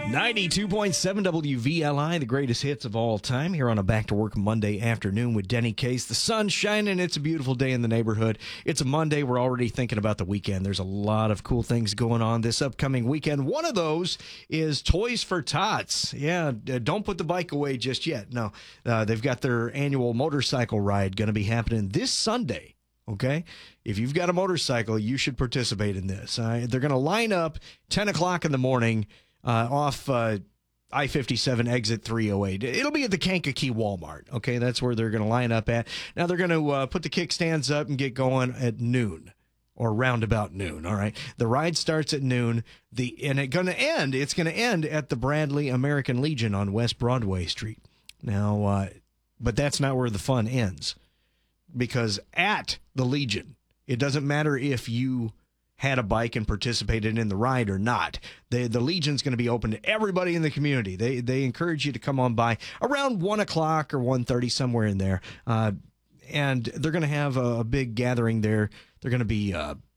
92.7 WVLI, the greatest hits of all time, here on a Back to Work Monday afternoon with Denny Case. The sun's shining. It's a beautiful day in the neighborhood. It's a Monday. We're already thinking about the weekend. There's a lot of cool things going on this upcoming weekend. One of those is Toys for Tots. Yeah, don't put the bike away just yet. No, they've got their annual motorcycle ride going to be happening this Sunday. Okay, if you've got a motorcycle, you should participate in this. They're going to line up 10 o'clock in the morning off I-57 exit 308. It'll be at the Kankakee Walmart. Okay, that's where they're going to line up at. Now they're going to put the kickstands up and get going at noon or roundabout noon. All right, the ride starts at noon. It's going to end at the Bradley American Legion on West Broadway Street. Now, but that's not where the fun ends, because at the Legion, it doesn't matter if you had a bike and participated in the ride or not. The Legion's going to be open to everybody in the community. They encourage you to come on by around 1 o'clock or 1:30, somewhere in there. And they're going to have a big gathering there. They're going to be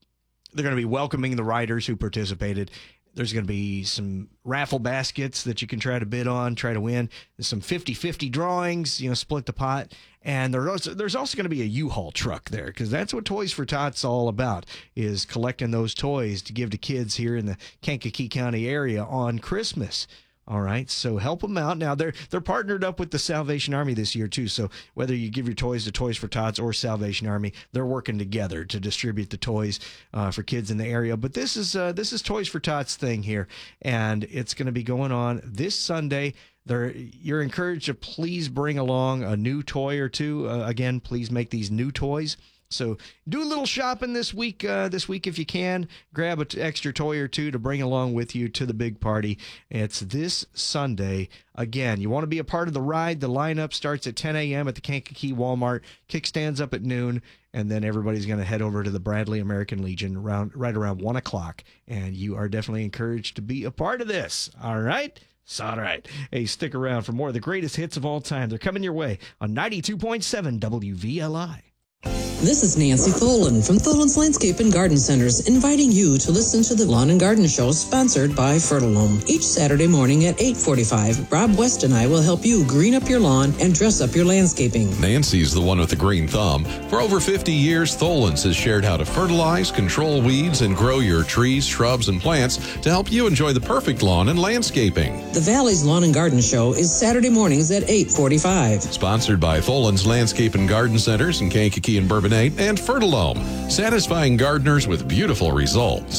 welcoming the riders who participated. There's going to be some raffle baskets that you can try to bid on, try to win. There's some 50-50 drawings, split the pot. And there's also going to be a U-Haul truck there, because that's what Toys for Tots all about, is collecting those toys to give to kids here in the Kankakee County area on Christmas. All right, so help them out. Now, they're partnered up with the Salvation Army this year, too. So whether you give your toys to Toys for Tots or Salvation Army, they're working together to distribute the toys for kids in the area. But this is Toys for Tots thing here, and it's going to be going on this Sunday. You're encouraged to please bring along a new toy or two. Again, please make these new toys. So do a little shopping this week if you can. Grab an extra toy or two to bring along with you to the big party. It's this Sunday. Again, you want to be a part of the ride. The lineup starts at 10 a.m. at the Kankakee Walmart. Kickstands up at noon, and then everybody's going to head over to the Bradley American Legion right around 1 o'clock. And you are definitely encouraged to be a part of this. All right? It's all right. Hey, stick around for more of the greatest hits of all time. They're coming your way on 92.7 WVLI. This is Nancy Tholen from Tholen's Landscape and Garden Centers, inviting you to listen to the Lawn and Garden Show sponsored by Fertilome. Each Saturday morning at 8:45, Rob West and I will help you green up your lawn and dress up your landscaping. Nancy's the one with the green thumb. For over 50 years, Tholen's has shared how to fertilize, control weeds, and grow your trees, shrubs, and plants to help you enjoy the perfect lawn and landscaping. The Valley's Lawn and Garden Show is Saturday mornings at 8:45. Sponsored by Tholen's Landscape and Garden Centers in Kankakee and Bourbonnais and Fertilome, satisfying gardeners with beautiful results.